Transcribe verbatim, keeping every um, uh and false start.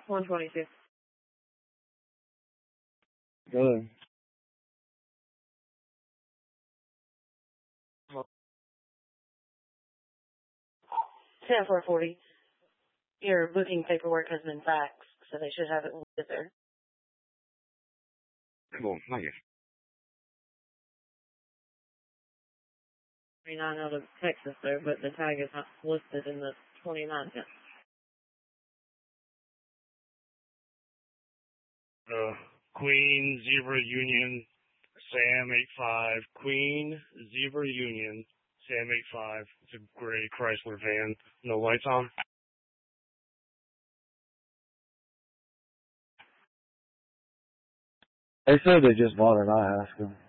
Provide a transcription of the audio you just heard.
one twenty-two. Good. ten four forty. Your booking paperwork has been faxed, so they should have it when you get there. Cool, thank you. twenty-nine out of Texas there, but the tag is not listed in the twenty-nine yet. Uh, Queen, Zebra Union, Sam eight five. Queen, Zebra Union, Sam eight five. It's a gray Chrysler van. No lights on. They said they just bought it. I asked them.